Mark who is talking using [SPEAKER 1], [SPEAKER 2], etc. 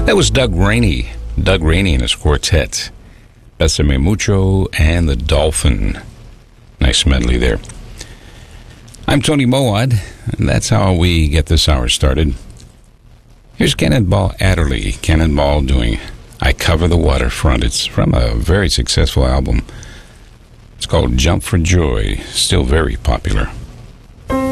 [SPEAKER 1] That was Doug Rainey and his quartet. Besame Mucho and the Dolphin. Nice medley there. I'm Tony Mowat, and that's how we get this hour started. Here's Cannonball Adderley. Cannonball doing I Cover the Waterfront. It's from a very successful album. It's called Jump for Joy. Still very popular.